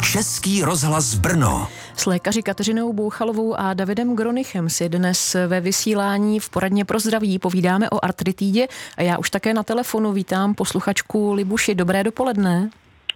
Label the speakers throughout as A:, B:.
A: Český rozhlas Brno.
B: S lékaři Kateřinou Bouchalovou a Davidem Gronichem si dnes ve vysílání v poradně pro zdraví povídáme o artritidě a já už také na telefonu vítám posluchačku Libuši. Dobré dopoledne.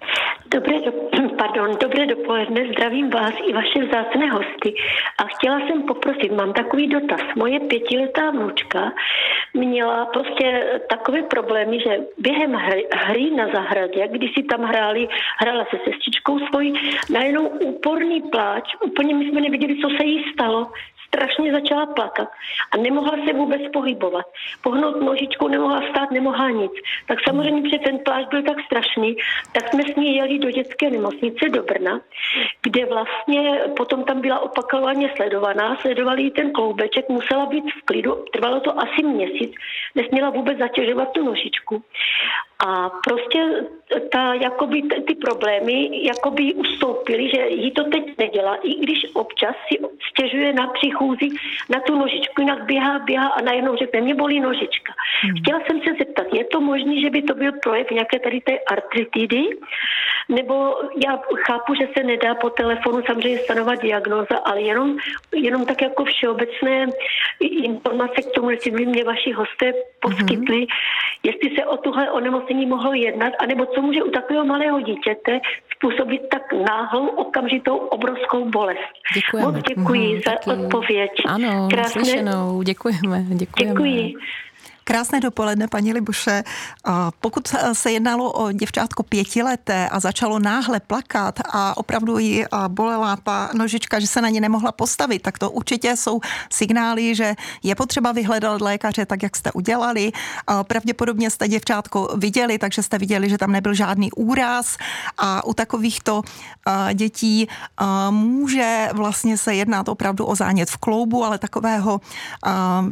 C: Dobré dopoledne, zdravím vás i vaše vzácné hosty. A chtěla jsem poprosit, mám takový dotaz. Moje 5letá vnučka měla prostě takové problémy, že během hry na zahradě, když si tam hrála se sestřičkou svojí, najednou úporný pláč, úplně my jsme nevěděli, co se jí stalo. Strašně začala plakat a nemohla se vůbec pohybovat. Pohnout nožičkou nemohla vstát, nemohla nic. Tak samozřejmě, že ten pláč byl tak strašný, tak jsme s ní jeli do dětské nemocnice do Brna, kde vlastně potom tam byla opakovaně sledovaná, sledovali jí ten kloubeček, musela být v klidu, trvalo to asi měsíc, nesměla vůbec zatěžovat tu nožičku. A prostě ty problémy jakoby ustoupily, že jí to teď nedělá, i když občas si stěžuje na přichůzi na tu nožičku, jinak běhá a najednou řekne, mě bolí nožička. Chtěla jsem se zeptat, je to možné, že by to byl projev nějaké tady té artritidy? Nebo já chápu, že se nedá po telefonu samozřejmě stanovat diagnóza, ale jenom tak jako všeobecné informace k tomu, jestli by mě vaši hosté poskytli, jestli se o tuhle onemocnění mohlo jednat, anebo co může u takového malého dítěte způsobit tak náhlou, okamžitou, obrovskou bolest.
B: Děkujeme.
C: Moc děkuji za odpověď.
B: Ano, naslyšenou. Děkujeme.
C: Děkuji.
D: Krásné dopoledne, paní Libuše. Pokud se jednalo o děvčátko 5leté a začalo náhle plakat a opravdu ji bolela ta nožička, že se na ně nemohla postavit, tak to určitě jsou signály, že je potřeba vyhledat lékaře, tak jak jste udělali. Pravděpodobně jste děvčátko viděli, takže jste viděli, že tam nebyl žádný úraz a u takovýchto dětí může vlastně se jednat opravdu o zánět v kloubu, ale takového